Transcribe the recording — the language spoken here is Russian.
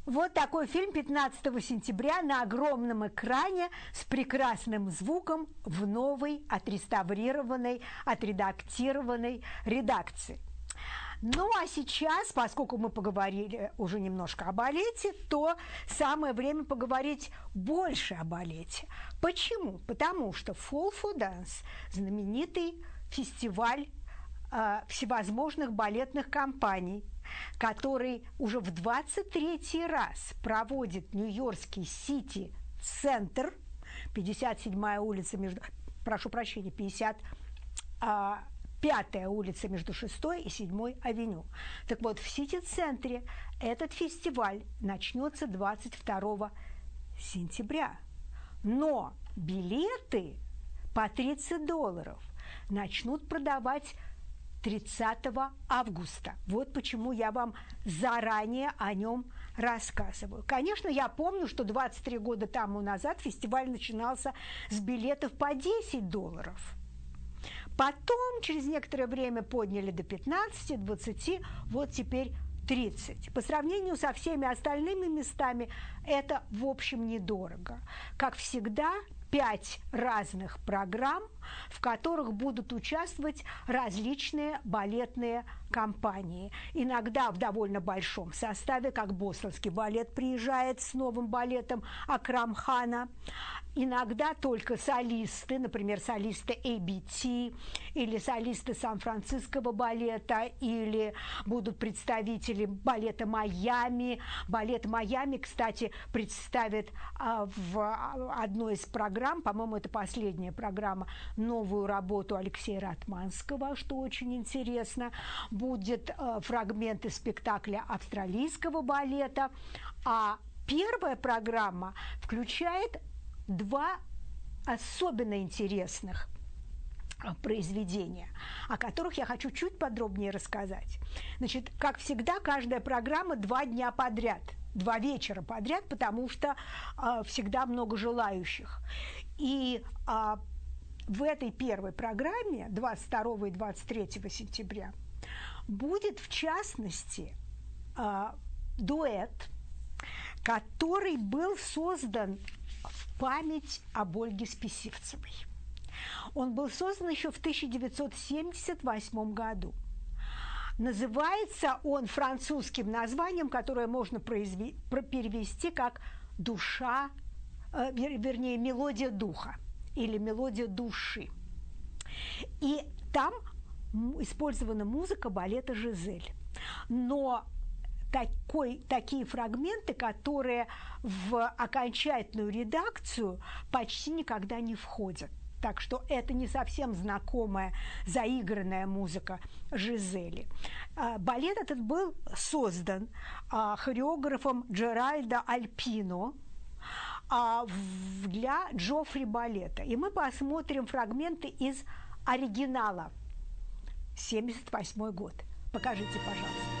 Вот такой фильм 15 сентября на огромном экране с прекрасным звуком в новой, отреставрированной, отредактированной редакции. Ну, а сейчас, поскольку мы поговорили уже немножко о балете, то самое время поговорить больше о балете. Почему? Потому что Fall for Dance – знаменитый фестиваль всевозможных балетных компаний, который уже в 23-й раз проводит Нью-Йоркский Сити-центр, 57-я улица между, прошу прощения, 55-я улица между 6-й и 7-й авеню. Так вот, в Сити-центре этот фестиваль начнется 22 сентября. Но билеты по $30 начнут продавать 30 августа. Вот почему я вам заранее о нем рассказываю. Конечно, я помню, что 23 года тому назад фестиваль начинался с билетов по $10. Потом, через некоторое время, подняли до 15, 20, вот теперь 30. По сравнению со всеми остальными местами это, в общем, недорого. Как всегда, 5 разных программ, в которых будут участвовать различные балетные компании. Иногда в довольно большом составе, как Бостонский балет приезжает с новым балетом Акрам Хана. Иногда только солисты, например, солисты ABT или солисты Сан-Франциского балета, или будут представители балета Майами. Балет Майами, кстати, представит в одной из программ, по-моему, это последняя программа, новую работу Алексея Ратманского, что очень интересно. Будет фрагменты спектакля австралийского балета. А первая программа включает 2 особенно интересных произведения, о которых я хочу чуть подробнее рассказать. Значит, как всегда, каждая программа 2 дня подряд, 2 вечера подряд, потому что всегда много желающих. И в этой первой программе 22 и 23 сентября будет, в частности, дуэт, который был создан в память об Ольге Списивцевой. Он был создан еще в 1978 году. Называется он французским названием, которое можно перевести как «душа», вернее, «мелодия духа» или «мелодия души». И там использована музыка балета «Жизель». Но такие фрагменты, которые в окончательную редакцию почти никогда не входят. Так что это не совсем знакомая заигранная музыка Жизели. Балет этот был создан хореографом Джеральдо Альпино для Джоффри балета. И мы посмотрим фрагменты из оригинала. 1978 год. Покажите, пожалуйста.